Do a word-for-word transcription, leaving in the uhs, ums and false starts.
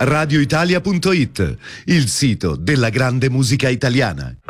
radioitalia punto it, il sito della grande musica italiana.